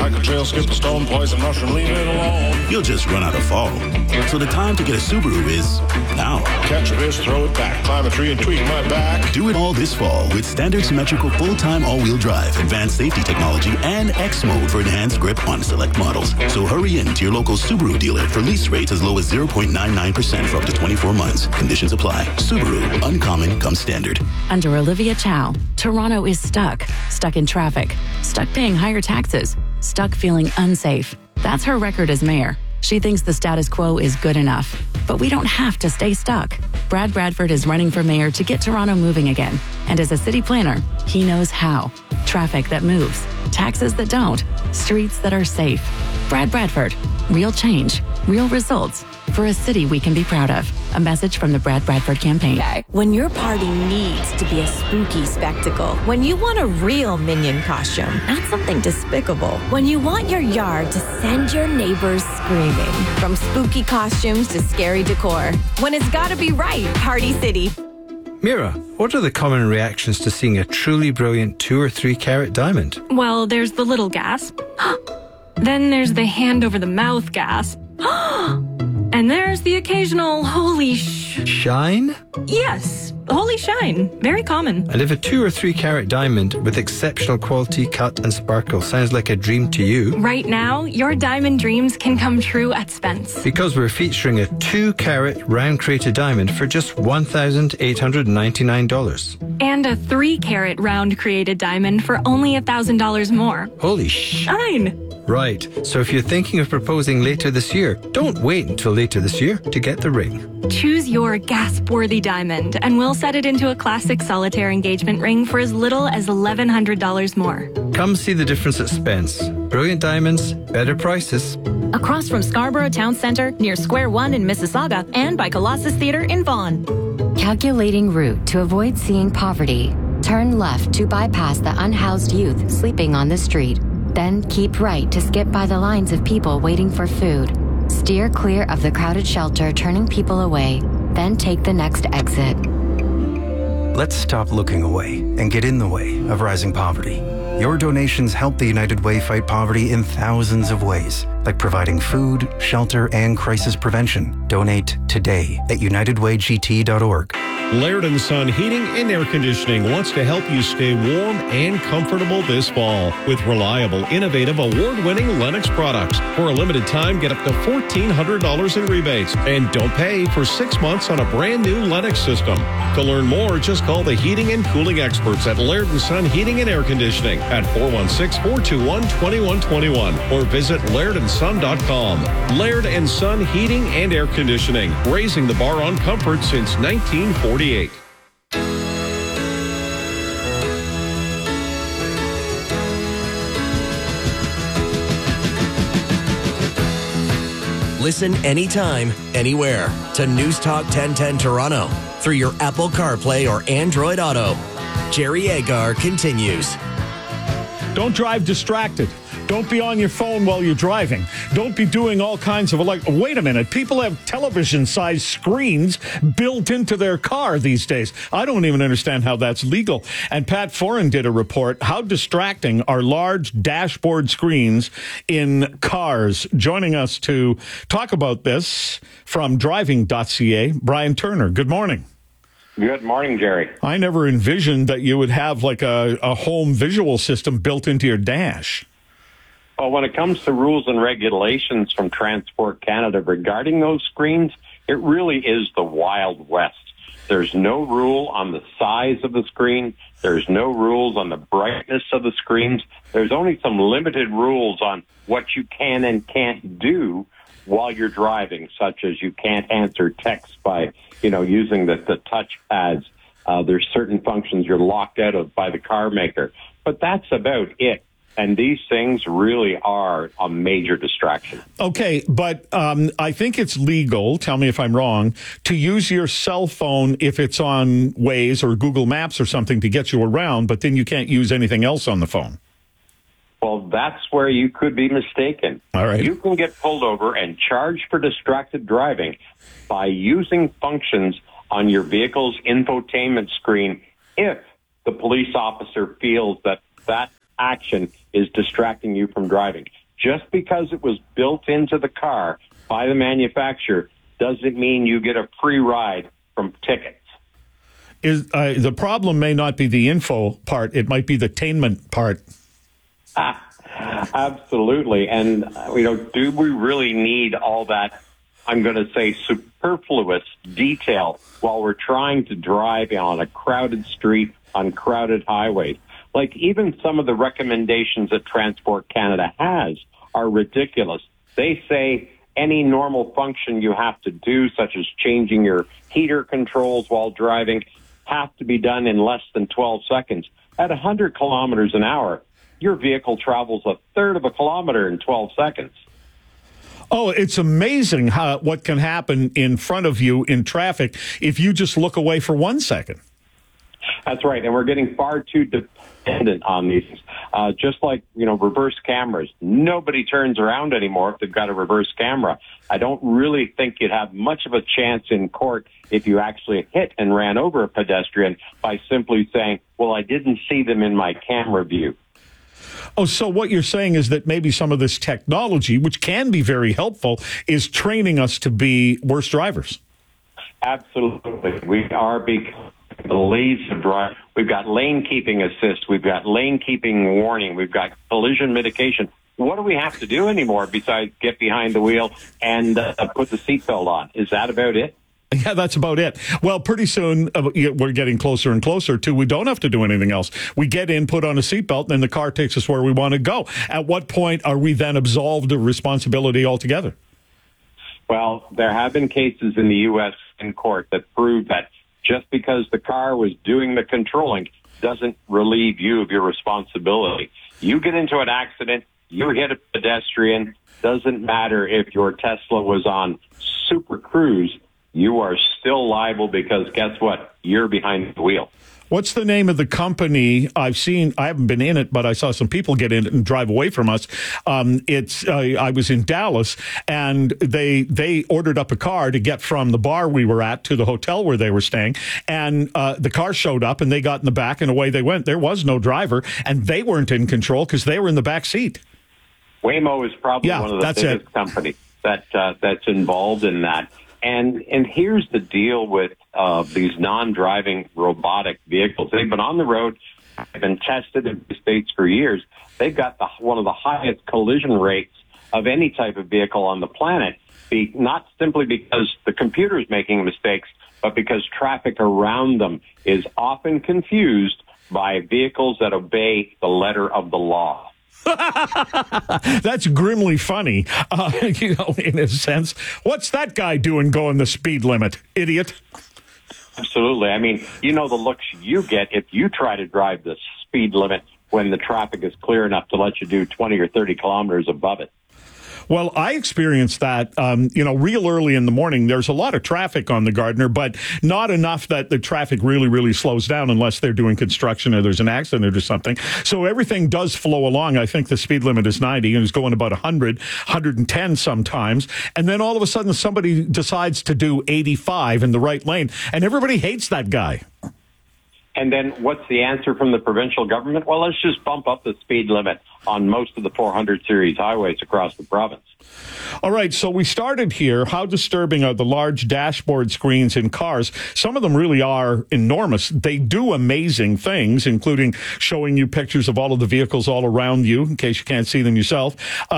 cycle trail, skip a stone, poison mushroom, leave it alone. You'll just run out of fall. So the time to get a Subaru is now. Catch a fish, throw it back, climb a tree and tweak my back. Do it all this fall with standard symmetrical full-time all-wheel drive, advanced safety technology, and X mode for enhanced grip on select models. So hurry in to your local Subaru dealer for lease rates as low as 0.99% for up to 24 months. Conditions apply. Subaru, uncommon comes standard. Under Olivia Chow, Toronto is stuck. Stuck in traffic. Stuck paying higher taxes. Stuck feeling unsafe. That's her record as mayor. She thinks the status quo is good enough. But we don't have to stay stuck. Brad Bradford is running for mayor to get Toronto moving again. And as a city planner, he knows how. Traffic that moves. Taxes that don't. Streets that are safe. Brad Bradford. Real change. Real results. For a city we can be proud of. A message from the Brad Bradford campaign. When your party needs to be a spooky spectacle, when you want a real Minion costume, not something despicable, when you want your yard to send your neighbors screaming, from spooky costumes to scary decor, when it's gotta be right, Party City. Mira, what are the common reactions to seeing a truly brilliant 2 or 3 carat diamond? Well, there's the little gasp. Then there's the hand over the mouth gasp. And there's the occasional holy shine? Yes, holy shine. Very common. And if a 2 or 3 carat diamond with exceptional quality, cut and sparkle sounds like a dream to you, right now, your diamond dreams can come true at Spence. Because we're featuring a 2 carat round crated diamond for just $1,899. And a 3 carat round created diamond for only $1,000 more. Holy shine! Right, so if you're thinking of proposing later this year, don't wait until later this year to get the ring. Choose your gasp-worthy diamond, and we'll set it into a classic solitaire engagement ring for as little as $1,100 more. Come see the difference at Spence. Brilliant diamonds, better prices. Across from Scarborough Town Centre, near Square One in Mississauga, and by Colossus Theatre in Vaughan. Calculating route to avoid seeing poverty. Turn left to bypass the unhoused youth sleeping on the street. Then keep right to skip by the lines of people waiting for food. Steer clear of the crowded shelter turning people away. Then take the next exit. Let's stop looking away and get in the way of rising poverty. Your donations help the United Way fight poverty in thousands of ways, like providing food, shelter, and crisis prevention. Donate today at unitedwaygt.org. Laird & Son Heating and Air Conditioning wants to help you stay warm and comfortable this fall with reliable, innovative, award-winning Lennox products. For a limited time, get up to $1,400 in rebates and don't pay for 6 months on a brand new Lennox system. To learn more, just call the heating and cooling experts at Laird & Son Heating and Air Conditioning at 416-421-2121 or visit lairdandson.com. Laird & Son Heating and Air Conditioning, raising the bar on comfort since 1948. Listen anytime, anywhere to News Talk 1010 Toronto through your Apple CarPlay or Android Auto. Jerry Agar continues. Don't drive distracted. Don't be on your phone while you're driving. Don't be doing all kinds of wait a minute. People have television-sized screens built into their car these days. I don't even understand how that's legal. And Pat Foran did a report. How distracting are large dashboard screens in cars? Joining us to talk about this from driving.ca, Brian Turner. Good morning. Good morning, Jerry. I never envisioned that you would have like a home visual system built into your dash. Well, when it comes to rules and regulations from Transport Canada regarding those screens, it really is the Wild West. There's no rule on the size of the screen. There's no rules on the brightness of the screens. There's only some limited rules on what you can and can't do while you're driving, such as you can't answer text by, using the touch pads. There's certain functions you're locked out of by the car maker. But that's about it. And these things really are a major distraction. Okay, but I think it's legal, tell me if I'm wrong, to use your cell phone if it's on Waze or Google Maps or something to get you around, but then you can't use anything else on the phone. Well, that's where you could be mistaken. All right. You can get pulled over and charged for distracted driving by using functions on your vehicle's infotainment screen if the police officer feels that action is distracting you from driving. Just because it was built into the car by the manufacturer doesn't mean you get a free ride from tickets. The problem may not be the info part. It might be the attainment part. Absolutely. And, do we really need all that, I'm going to say, superfluous detail while we're trying to drive on a crowded street on crowded highways? Like, even some of the recommendations that Transport Canada has are ridiculous. They say any normal function you have to do, such as changing your heater controls while driving, have to be done in less than 12 seconds. At 100 kilometers an hour, your vehicle travels a third of a kilometer in 12 seconds. Oh, it's amazing what can happen in front of you in traffic if you just look away for 1 second. That's right, and we're getting far too dependent on these. Just like, reverse cameras. Nobody turns around anymore if they've got a reverse camera. I don't really think you'd have much of a chance in court if you actually hit and ran over a pedestrian by simply saying, well, I didn't see them in my camera view. Oh, so what you're saying is that maybe some of this technology, which can be very helpful, is training us to be worse drivers. Absolutely. We are becoming the lazy driver. We've got lane keeping assist. We've got lane keeping warning. We've got collision mitigation. What do we have to do anymore besides get behind the wheel and put the seatbelt on? Is that about it? Yeah, that's about it. Well, pretty soon we're getting closer and closer to we don't have to do anything else. We get in, put on a seatbelt, and then the car takes us where we want to go. At what point are we then absolved of responsibility altogether? Well, there have been cases in the U.S. in court that prove that just because the car was doing the controlling doesn't relieve you of your responsibility. You get into an accident, you hit a pedestrian, doesn't matter if your Tesla was on Super Cruise, you are still liable because guess what? You're behind the wheel. What's the name of the company? I haven't been in it, but I saw some people get in it and drive away from us. I was in Dallas, and they ordered up a car to get from the bar we were at to the hotel where they were staying, and the car showed up, and they got in the back, and away they went. There was no driver, and they weren't in control because they were in the back seat. Waymo is probably one of the biggest companies that's involved in that. And here's the deal with these non-driving robotic vehicles. They've been on the road, they've been tested in the States for years. They've got one of the highest collision rates of any type of vehicle on the planet, not simply because the computer is making mistakes, but because traffic around them is often confused by vehicles that obey the letter of the law. That's grimly funny, in a sense. What's that guy doing going the speed limit, idiot? Absolutely. I mean, the looks you get if you try to drive the speed limit when the traffic is clear enough to let you do 20 or 30 kilometers above it. Well, I experienced that, real early in the morning. There's a lot of traffic on the Gardiner, but not enough that the traffic really, really slows down unless they're doing construction or there's an accident or something. So everything does flow along. I think the speed limit is 90 and it's going about 100, 110 sometimes. And then all of a sudden somebody decides to do 85 in the right lane, and everybody hates that guy. And then what's the answer from the provincial government? Well, let's just bump up the speed limit on most of the 400 series highways across the province. All right, so we started here. How disturbing are the large dashboard screens in cars? Some of them really are enormous. They do amazing things, including showing you pictures of all of the vehicles all around you, in case you can't see them yourself,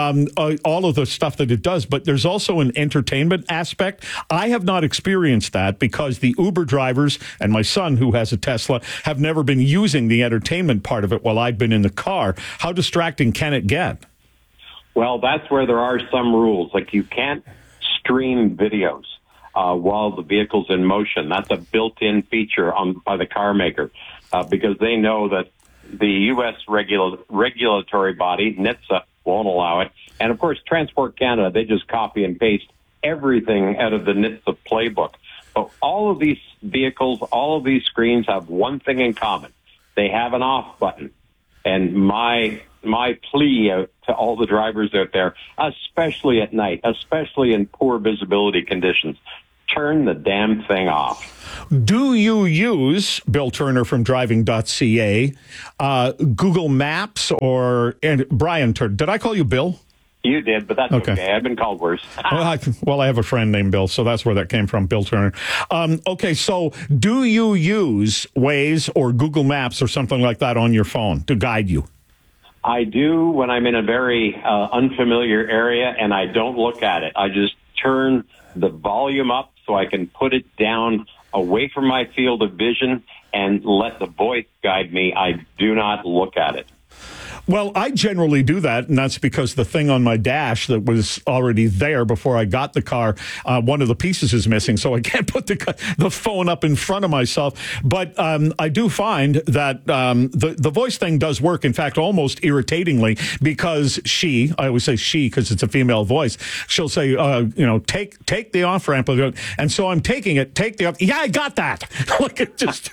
all of the stuff that it does. But there's also an entertainment aspect. I have not experienced that because the Uber drivers and my son, who has a Tesla, have never been using the entertainment part of it while I've been in the car. How distracting can it get? Well, that's where there are some rules. Like you can't stream videos while the vehicle's in motion. That's a built-in feature by the car maker because they know that the U.S. regulatory body, NHTSA, won't allow it. And, of course, Transport Canada, they just copy and paste everything out of the NHTSA playbook. But all of these vehicles, all of these screens have one thing in common. They have an off button. And my plea to all the drivers out there, especially at night, especially in poor visibility conditions, turn the damn thing off. Do you use, Bill Turner from driving.ca, Google Maps and Brian Turner? Did I call you Bill? You did, but that's okay. I've been called worse. Well, I have a friend named Bill, so that's where that came from, Bill Turner. Okay, so do you use Waze or Google Maps or something like that on your phone to guide you? I do when I'm in a very unfamiliar area, and I don't look at it. I just turn the volume up so I can put it down away from my field of vision and let the voice guide me. I do not look at it. Well, I generally do that, and that's because the thing on my dash that was already there before I got the car, one of the pieces is missing, so I can't put the phone up in front of myself. But I do find that the voice thing does work, in fact, almost irritatingly, because I always say she because it's a female voice, she'll say, take the off-ramp, and so I'm taking it, take the off. Yeah, I got that. Look, it just,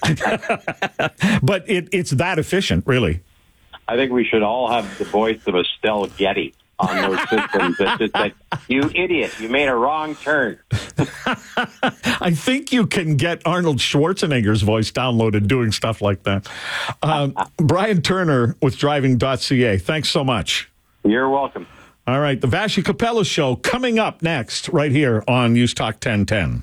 but it's that efficient, really. I think we should all have the voice of Estelle Getty on those systems. It's just like, you idiot, you made a wrong turn. I think you can get Arnold Schwarzenegger's voice downloaded doing stuff like that. Brian Turner with driving.ca. Thanks so much. You're welcome. All right, the Vassy Capella Show coming up next right here on News Talk 1010.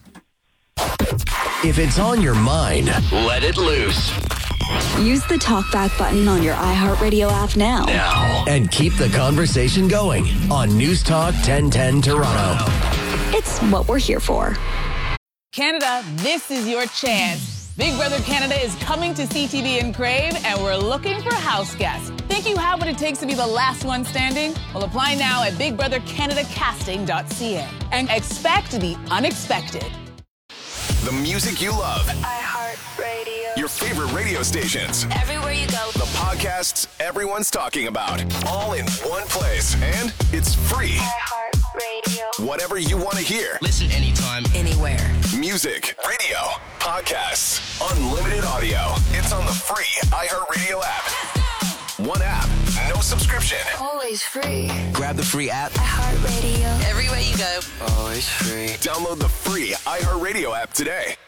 If it's on your mind, let it loose. Use the talkback button on your iHeartRadio app now. And keep the conversation going on News Talk 1010 Toronto. It's what we're here for. Canada, this is your chance. Big Brother Canada is coming to CTV and Crave, and we're looking for house guests. Think you have what it takes to be the last one standing? Well, apply now at bigbrothercanadacasting.ca and expect the unexpected. The music you love. iHeartRadio. Your favorite radio stations. Everywhere you go. The podcasts everyone's talking about. All in one place. And it's free. iHeartRadio. Whatever you want to hear. Listen anytime, anywhere. Music, radio, podcasts, unlimited audio. It's on the free iHeartRadio app. One app, no subscription. Always free. Grab the free app. iHeartRadio. Everywhere you go. Always free. Download the free iHeartRadio app today.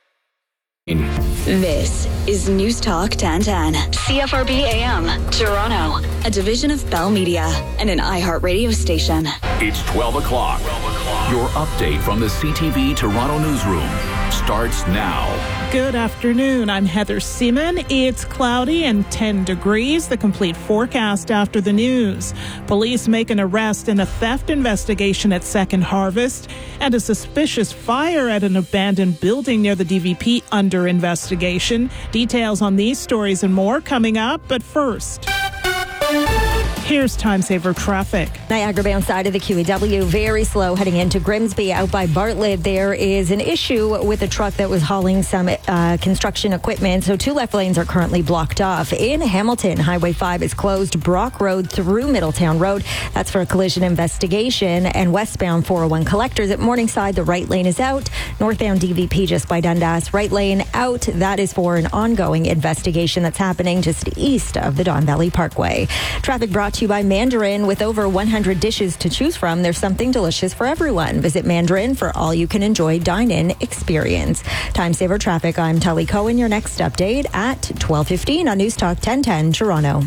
This is News Talk 1010, CFRB AM, Toronto, a division of Bell Media and an iHeartRadio station. It's 12 o'clock. Your update from the CTV Toronto newsroom starts now. Good afternoon. I'm Heather Seaman. It's cloudy and 10 degrees. The complete forecast after the news. Police make an arrest in a theft investigation at Second Harvest, and a suspicious fire at an abandoned building near the DVP under investigation. Details on these stories and more coming up, but first, here's Time Saver traffic. Niagara-bound side of the QEW, very slow heading into Grimsby. Out by Bartlett, there is an issue with a truck that was hauling some construction equipment, so 2 left lanes are currently blocked off. In Hamilton, Highway 5 is closed, Brock Road through Middletown Road. That's for a collision investigation. And westbound 401 Collectors at Morningside, the right lane is out. Northbound DVP just by Dundas, right lane out. That is for an ongoing investigation that's happening just east of the Don Valley Parkway. Traffic brought to you by Mandarin. With over 100 dishes to choose from, there's something delicious for everyone. Visit Mandarin for all you can enjoy dine-in experience. Time Saver traffic. I'm Tully Cohen. Your next update at 12:15 on News Talk 1010 Toronto.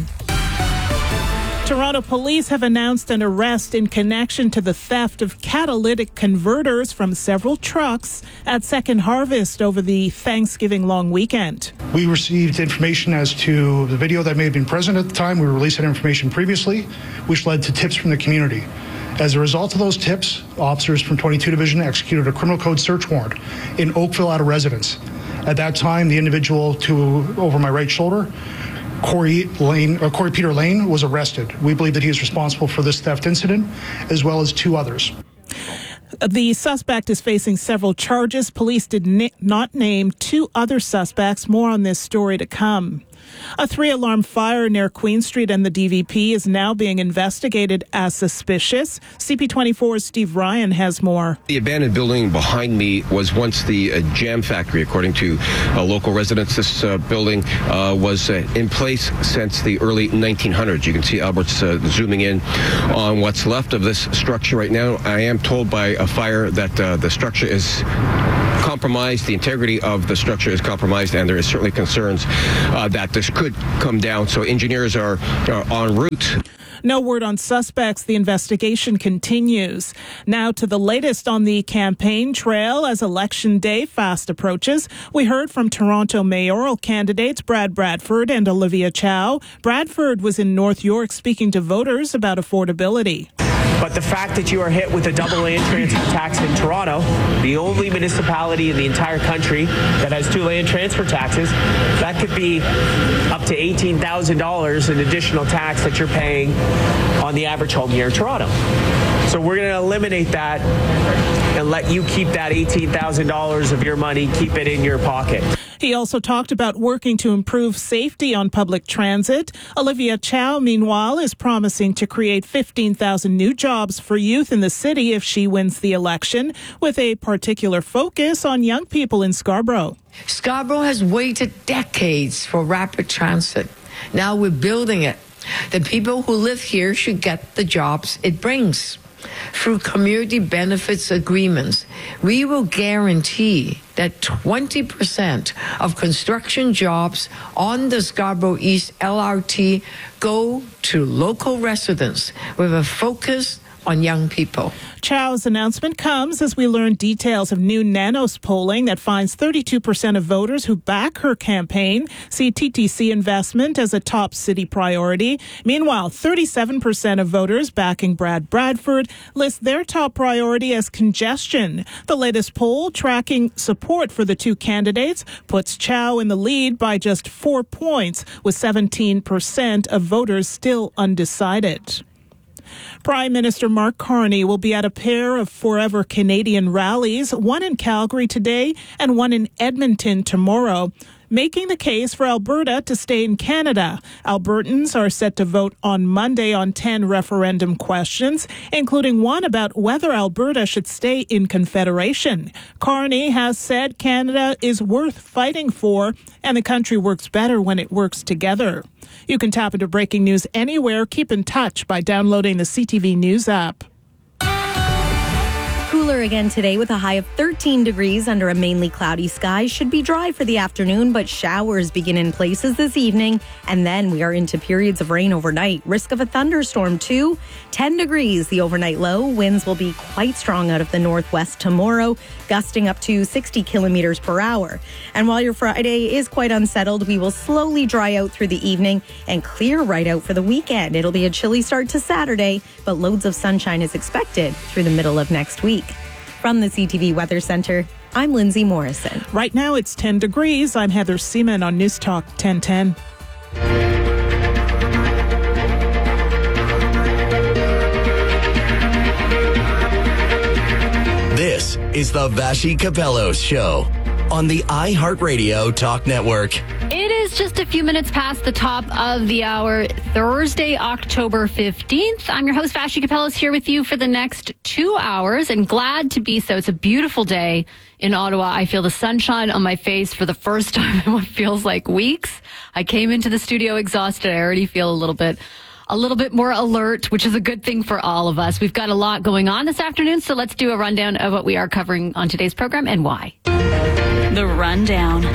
Toronto police have announced an arrest in connection to the theft of catalytic converters from several trucks at Second Harvest over the Thanksgiving long weekend. We received information as to the video that may have been present at the time. We released that information previously, which led to tips from the community. As a result of those tips, officers from 22 Division executed a criminal code search warrant in Oakville at a residence. At that time, the individual over my right shoulder, Corey Peter Lane, was arrested. We believe that he is responsible for this theft incident, as well as 2 others. The suspect is facing several charges. Police did not name 2 other suspects. More on this story to come. A 3-alarm fire near Queen Street and the DVP is now being investigated as suspicious. CP24's Steve Ryan has more. The abandoned building behind me was once the jam factory, according to local residents. This building was in place since the early 1900s. You can see Albert's zooming in on what's left of this structure right now. I am told by a fire that the structure is compromised. The integrity of the structure is compromised, and there is certainly concerns that this could come down. So engineers are en route. No word on suspects. The investigation continues. Now to the latest on the campaign trail as Election Day fast approaches. We heard from Toronto mayoral candidates Brad Bradford and Olivia Chow. Bradford was in North York speaking to voters about affordability. But the fact that you are hit with a double land transfer tax in Toronto, the only municipality in the entire country that has 2 land transfer taxes, that could be up to $18,000 in additional tax that you're paying on the average home here in Toronto. So we're going to eliminate that and let you keep that $18,000 of your money, keep it in your pocket. He also talked about working to improve safety on public transit. Olivia Chow, meanwhile, is promising to create 15,000 new jobs for youth in the city if she wins the election, with a particular focus on young people in Scarborough. Scarborough has waited decades for rapid transit. Now we're building it. The people who live here should get the jobs it brings. Through community benefits agreements, we will guarantee that 20% of construction jobs on the Scarborough East LRT go to local residents with a focus on young people. Chow's announcement comes as we learn details of new Nanos polling that finds 32% of voters who back her campaign see TTC investment as a top city priority. Meanwhile, 37% of voters backing Brad Bradford list their top priority as congestion. The latest poll tracking support for the two candidates puts Chow in the lead by just 4 points, with 17% of voters still undecided. Prime Minister Mark Carney will be at a pair of Forever Canadian rallies, one in Calgary today and one in Edmonton tomorrow, making the case for Alberta to stay in Canada. Albertans are set to vote on Monday on 10 referendum questions, including one about whether Alberta should stay in Confederation. Carney has said Canada is worth fighting for, and the country works better when it works together. You can tap into breaking news anywhere. Keep in touch by downloading the CTV News app. Cooler again today with a high of 13 degrees under a mainly cloudy sky. Should be dry for the afternoon, but showers begin in places this evening. And then we are into periods of rain overnight. Risk of a thunderstorm too. 10 degrees, the overnight low. Winds will be quite strong out of the northwest tomorrow, gusting up to 60 kilometers per hour. And while your Friday is quite unsettled, we will slowly dry out through the evening and clear right out for the weekend. It'll be a chilly start to Saturday, but loads of sunshine is expected through the middle of next week. From the CTV Weather Center, I'm Lindsay Morrison. Right now it's 10 degrees. I'm Heather Seaman on News Talk 1010. This is the Vashi Capellos Show on the iHeartRadio Talk Network. It is just a few minutes past the top of the hour, Thursday, October 15th. I'm your host, Vashi Capellos, here with you for the next 2 hours, and glad to be so. It's a beautiful day in Ottawa. I feel the sunshine on my face for the first time in what feels like weeks. I came into the studio exhausted. I already feel a little bit more alert, which is a good thing for all of us. We've got a lot going on this afternoon, so let's do a rundown of what we are covering on today's program and why. The Rundown.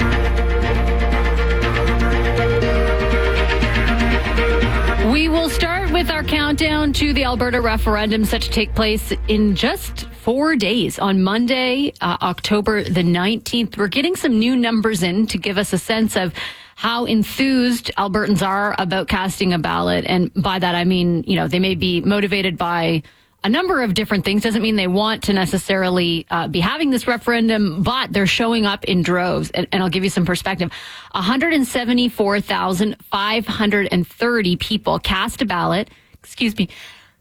We will start with our countdown to the Alberta referendum set to take place in just 4 days on Monday, October the 19th. We're getting some new numbers in to give us a sense of how enthused Albertans are about casting a ballot. And by that, I mean, they may be motivated by a number of different things. Doesn't mean they want to necessarily be having this referendum, but they're showing up in droves. And I'll give you some perspective. 174,530 people cast a ballot. Excuse me.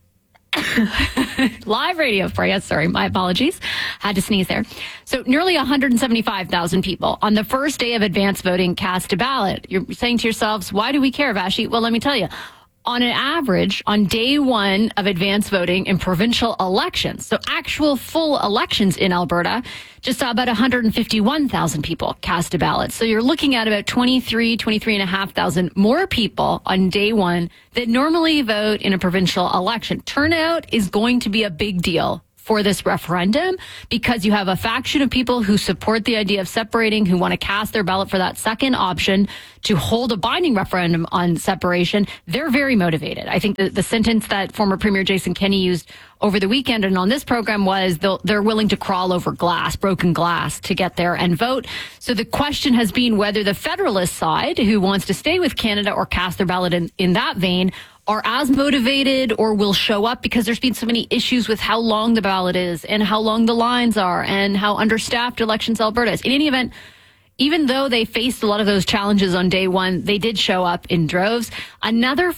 Live radio for you. Sorry, my apologies. Had to sneeze there. So nearly 175,000 people on the first day of advance voting cast a ballot. You're saying to yourselves, why do we care, Vashi? Well, let me tell you. On an average, on day one of advance voting in provincial elections, so actual full elections in Alberta, just saw about 151,000 people cast a ballot. So you're looking at about 23,500 more people on day one that normally vote in a provincial election. Turnout is going to be a big deal for this referendum, because you have a faction of people who support the idea of separating, who want to cast their ballot for that second option to hold a binding referendum on separation. They're very motivated. I think the sentence that former Premier Jason Kenney used over the weekend and on this program was they're willing to crawl over broken glass to get there and vote. So the question has been whether the Federalist side, who wants to stay with Canada or cast their ballot in that vein, are as motivated or will show up, because there's been so many issues with how long the ballot is and how long the lines are and how understaffed Elections Alberta is. In any event, even though they faced a lot of those challenges on day one, they did show up in droves. Another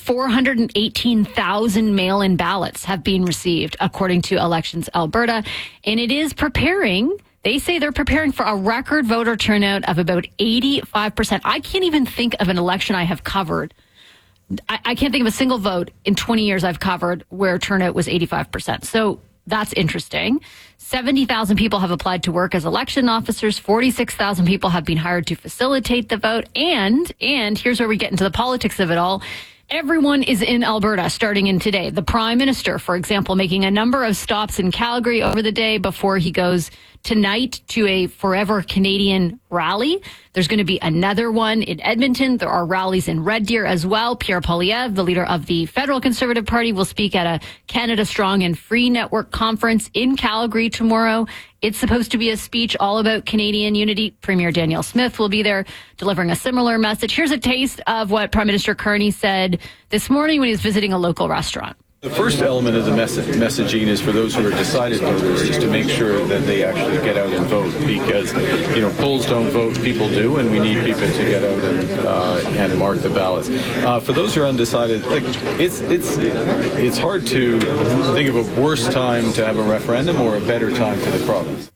418,000 mail-in ballots have been received, according to Elections Alberta. And it is preparing, they say they're preparing for a record voter turnout of about 85%. I can't even think of an election I have covered. I can't think of a single vote in 20 years I've covered where turnout was 85%. So that's interesting. 70,000 people have applied to work as election officers. 46,000 people have been hired to facilitate the vote. And here's where we get into the politics of it all. Everyone is in Alberta starting in today. The Prime Minister, for example, making a number of stops in Calgary over the day before he goes tonight to a Forever Canadian rally. There's going to be another one in Edmonton. There are rallies in Red Deer as well. Pierre Poilievre, the leader of the Federal Conservative Party, will speak at a Canada Strong and Free Network conference in Calgary tomorrow. It's supposed to be a speech all about Canadian unity. Premier Danielle Smith will be there delivering a similar message. Here's a taste of what Prime Minister Carney said this morning when he was visiting a local restaurant. The first element of the messaging is for those who are decided voters, is to make sure that they actually get out and vote, because, polls don't vote, people do, and we need people to get out and mark the ballots. For those who are undecided, it's hard to think of a worse time to have a referendum or a better time for the province.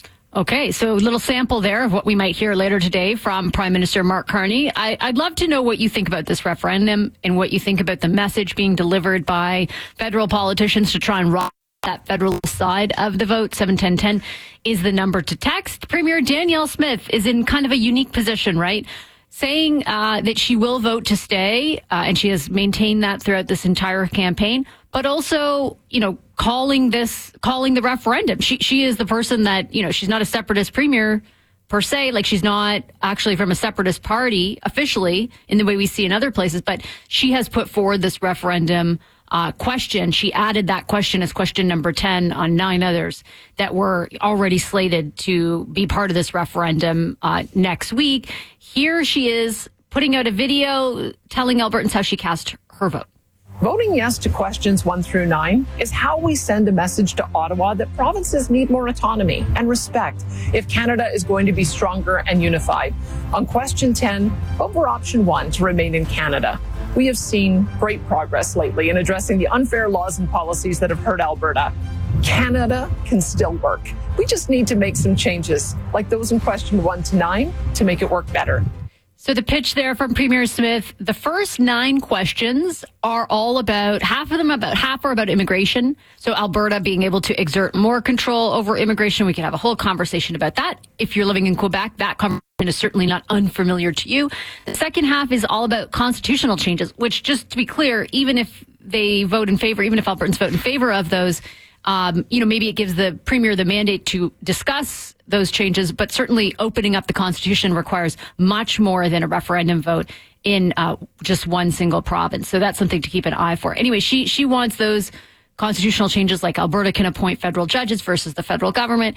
Okay, so a little sample there of what we might hear later today from Prime Minister Mark Carney. I'd love to know what you think about this referendum and what you think about the message being delivered by federal politicians to try and rock that Federalist side of the vote. 71010 is the number to text. Premier Danielle Smith is in kind of a unique position, right? Saying that she will vote to stay, and she has maintained that throughout this entire campaign, but also, calling the referendum. She is the person that, she's not a separatist premier per se, like she's not actually from a separatist party officially in the way we see in other places, but she has put forward this referendum question. She added that question as question number 10 on 9 others that were already slated to be part of this referendum next week. Here she is putting out a video telling Albertans how she cast her vote. Voting yes to questions 1 through 9 is how we send a message to Ottawa that provinces need more autonomy and respect if Canada is going to be stronger and unified. On question 10, vote for option 1 to remain in Canada. We have seen great progress lately in addressing the unfair laws and policies that have hurt Alberta. Canada can still work. We just need to make some changes, like those in question 1 to 9, to make it work better. So the pitch there from Premier Smith, the first 9 questions are all about, half are about immigration. So Alberta being able to exert more control over immigration. We can have a whole conversation about that. If you're living in Quebec, that conversation is certainly not unfamiliar to you. The second half is all about constitutional changes, which, just to be clear, even if they vote in favor, even if Albertans vote in favor of those, maybe it gives the Premier the mandate to discuss those changes, but certainly opening up the Constitution requires much more than a referendum vote in just one single province. So that's something to keep an eye for. Anyway, she wants those constitutional changes, like Alberta can appoint federal judges versus the federal government.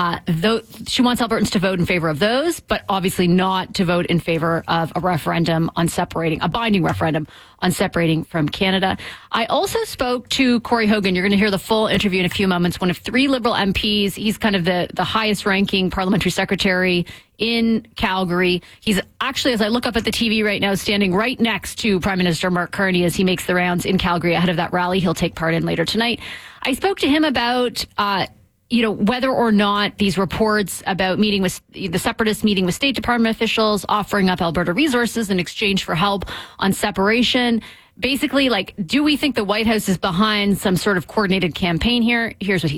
She wants Albertans to vote in favor of those, but obviously not to vote in favor of a referendum on separating, a binding referendum on separating from Canada. I also spoke to Corey Hogan. You're going to hear the full interview in a few moments. One of 3 Liberal MPs. He's kind of the highest ranking parliamentary secretary in Calgary. He's actually, as I look up at the TV right now, standing right next to Prime Minister Mark Carney as he makes the rounds in Calgary ahead of that rally he'll take part in later tonight. I spoke to him about whether or not these reports about meeting with the separatists, meeting with State Department officials, offering up Alberta resources in exchange for help on separation. Basically, do we think the White House is behind some sort of coordinated campaign here? Here's what he said.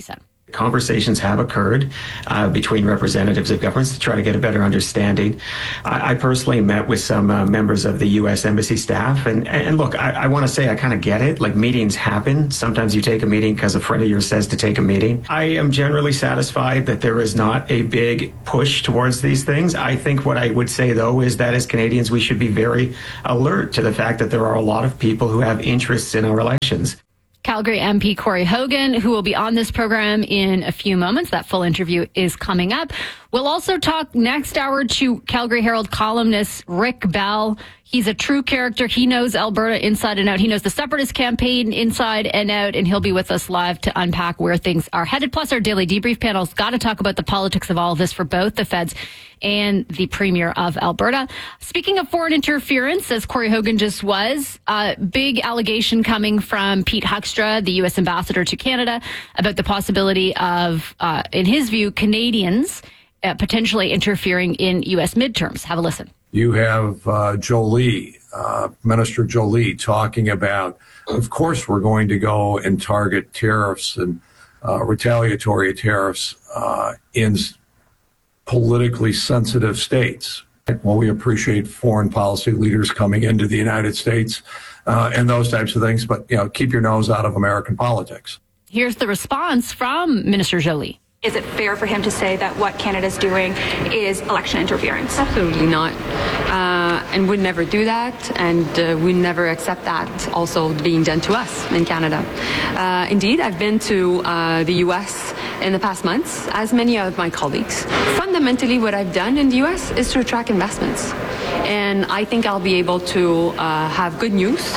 Conversations have occurred between representatives of governments to try to get a better understanding. I personally met with some members of the U.S. Embassy staff. And look, I want to say I kind of get it. Like, meetings happen. Sometimes you take a meeting because a friend of yours says to take a meeting. I am generally satisfied that there is not a big push towards these things. I think what I would say, though, is that as Canadians, we should be very alert to the fact that there are a lot of people who have interests in our elections. Calgary MP Corey Hogan, who will be on this program in a few moments. That full interview is coming up. We'll also talk next hour to Calgary Herald columnist Rick Bell. He's a true character. He knows Alberta inside and out. He knows the Separatist campaign inside and out, and he'll be with us live to unpack where things are headed. Plus, our daily debrief panel's got to talk about the politics of all of this for both the feds and the Premier of Alberta. Speaking of foreign interference, as Corey Hogan just was, big allegation coming from Pete Huckstra, the U.S. ambassador to Canada, about the possibility of, in his view, Canadians potentially interfering in U.S. midterms. Have a listen. You have Jolie, Minister Jolie, talking about, of course, we're going to go and target tariffs and retaliatory tariffs in politically sensitive states. Well, we appreciate foreign policy leaders coming into the United States and those types of things, but keep your nose out of American politics. Here's the response from Minister Jolie. Is it fair for him to say that what Canada's doing is election interference? Absolutely not. And we'd never do that, and we never accept that also being done to us in Canada. Indeed, I've been to the U.S. in the past months, as many of my colleagues. Fundamentally, what I've done in the U.S. is to attract investments. And I think I'll be able to have good news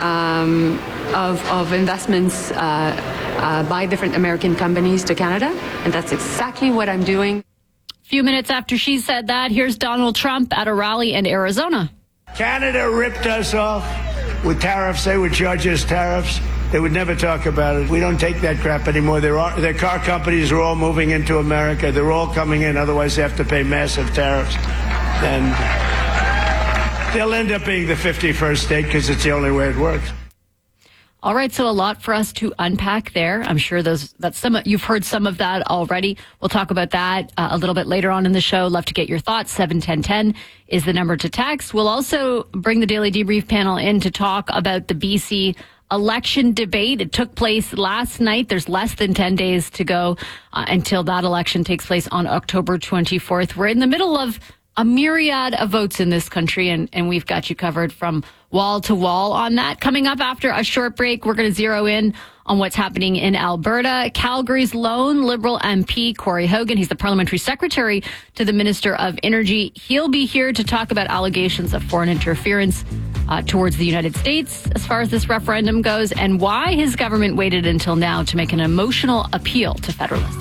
of investments by different American companies to Canada, and that's exactly what I'm doing. A few minutes after she said that, here's Donald Trump at a rally in Arizona. Canada ripped us off with tariffs. They would charge us tariffs. They would never talk about it. We don't take that crap anymore. Their car companies are all moving into America. They're all coming in. Otherwise, they have to pay massive tariffs. And they'll end up being the 51st state because it's the only way it works. All right, so a lot for us to unpack there. I'm sure you've heard some of that already. We'll talk about that a little bit later on in the show. Love to get your thoughts. 71010 is the number to text. We'll also bring the Daily Debrief panel in to talk about the BC election debate. It took place last night. There's less than 10 days to go until that election takes place on October 24th. We're in the middle of a myriad of votes in this country, and we've got you covered from wall to wall on that. Coming up after a short break, we're going to zero in on what's happening in Alberta. Calgary's lone Liberal MP, Corey Hogan, he's the parliamentary secretary to the Minister of Energy. He'll be here to talk about allegations of foreign interference towards the United States as far as this referendum goes, and why his government waited until now to make an emotional appeal to Federalists.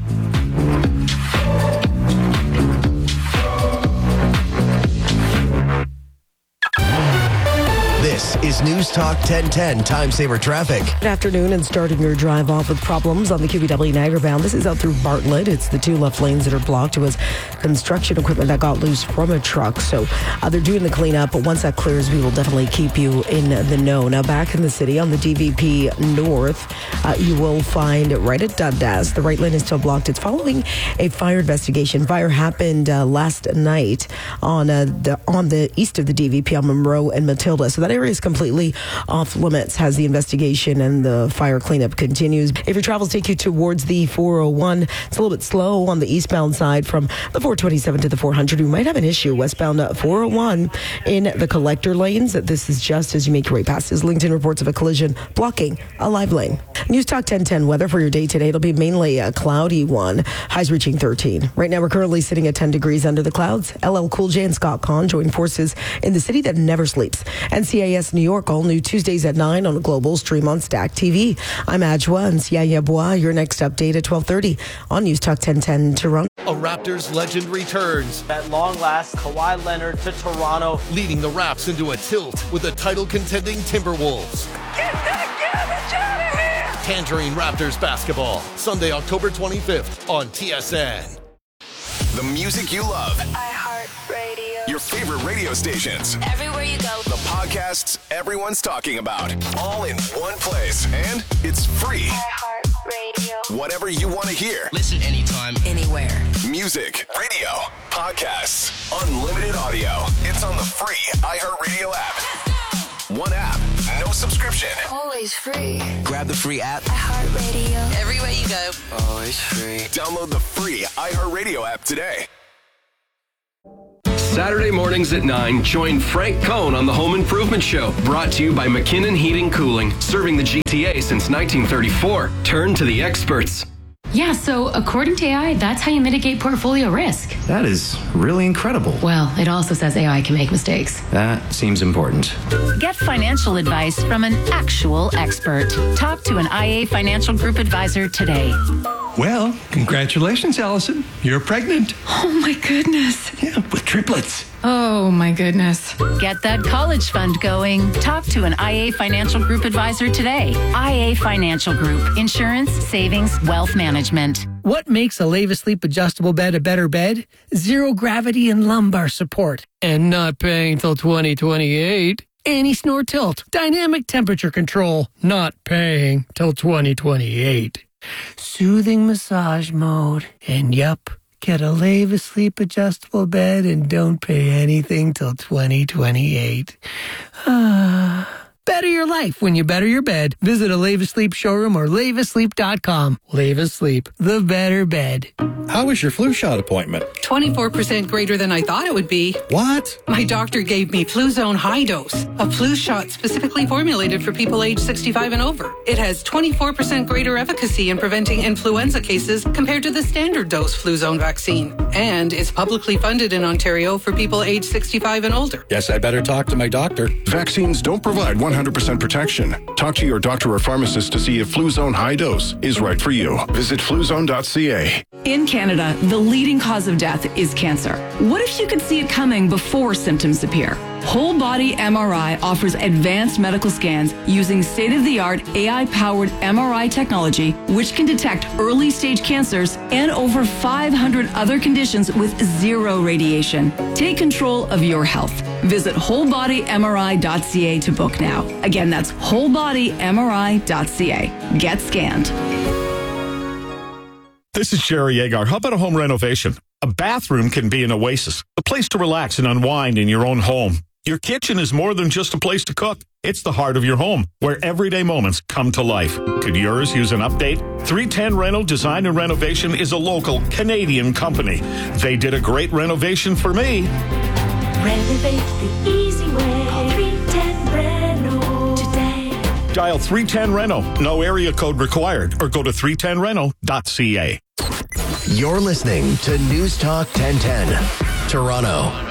This is News Talk 1010 Time Saver Traffic. Good afternoon, and starting your drive off with problems on the QBW Niagara bound. This is out through Bartlett. It's the two left lanes that are blocked. It was construction equipment that got loose from a truck. So they're doing the cleanup, but once that clears, we will definitely keep you in the know. Now, back in the city on the DVP North, you will find right at Dundas, the right lane is still blocked. It's following a fire investigation. Fire happened last night on the east of the DVP on Monroe and Matilda. So that area is completely off limits as the investigation and the fire cleanup continues. If your travels take you towards the 401, it's a little bit slow on the eastbound side from the 427 to the 400. We might have an issue westbound 401 in the collector lanes. This is just as you make your way past Islington. Reports of a collision blocking a live lane. News Talk 1010 weather for your day today. It'll be mainly a cloudy one. Highs reaching 13. Right now we're currently sitting at 10 degrees under the clouds. LL Cool J and Scott Conn join forces in the city that never sleeps. NCIS New York, all new Tuesdays at 9 on Global Stream on Stack TV. I'm Adjoa and Siaya Bois. Your next update at 12:30 on News Talk 1010 Toronto. A Raptors legend returns. At long last, Kawhi Leonard to Toronto, leading the Raps into a tilt with the title-contending Timberwolves. Get that garbage out of here! Tangerine Raptors basketball, Sunday, October 25th on TSN. The music you love. iHeartRadio. Your favorite radio stations. Everywhere you go. The podcasts everyone's talking about. All in one place. And it's free. iHeartRadio. Whatever you want to hear. Listen anytime, Anywhere. Music, radio, podcasts, unlimited audio. It's on the free iHeartRadio app. One app, no subscription. Always free. grab the free app. iHeartRadio. Everywhere you go. Always free. Download the free iHeartRadio app today. Saturday mornings at 9, join Frank Cohn on the Home Improvement Show. Brought to you by McKinnon Heating Cooling. Serving the GTA since 1934. Turn to the experts. Yeah, so according to AI, that's how you mitigate portfolio risk. That is really incredible. Well, it also says AI can make mistakes. That seems important. Get financial advice from an actual expert. Talk to an IA Financial Group advisor today. Well, congratulations, Allison. You're pregnant. Oh my goodness. Yeah, with triplets. Oh my goodness. Get that college fund going. Talk to an IA Financial Group advisor today. IA Financial Group. Insurance, savings, wealth management. What makes a Lavasleep adjustable bed a better bed? Zero gravity and lumbar support. And not paying till 2028. Anti-snore tilt. Dynamic temperature control. Not paying till 2028. Soothing massage mode. And yup, get a Lavasleep adjustable bed and don't pay anything till 2028. Better your life when you better your bed. Visit a Lavasleep showroom or lavasleep.com. Lavasleep, the better bed. How was your flu shot appointment? 24% greater than I thought it would be. What? My doctor gave me Fluzone High Dose, a flu shot specifically formulated for people age 65 and over. It has 24% greater efficacy in preventing influenza cases compared to the standard dose Fluzone vaccine. And it's publicly funded in Ontario for people age 65 and older. Guess I better talk to my doctor. Vaccines don't provide 100% protection. Talk to your doctor or pharmacist to see if Fluzone High Dose is right for you. Visit fluzone.ca. In Canada, the leading cause of death is cancer. What if you could see it coming before symptoms appear? Whole Body MRI offers advanced medical scans using state-of-the-art AI-powered MRI technology, which can detect early-stage cancers and over 500 other conditions with zero radiation. Take control of your health. Visit wholebodymri.ca to book now. Again, that's wholebodymri.ca. Get scanned. This is Jerry Agar. How about a home renovation? A bathroom can be an oasis, a place to relax and unwind in your own home. Your kitchen is more than just a place to cook. It's the heart of your home, where everyday moments come to life. Could yours use an update? 310 Reno Design and Renovation is a local Canadian company. They did a great renovation for me. Renovate the easy way. Call 310 Reno today. Dial 310 Reno, no area code required, or go to 310reno.ca. You're listening to News Talk 1010, Toronto.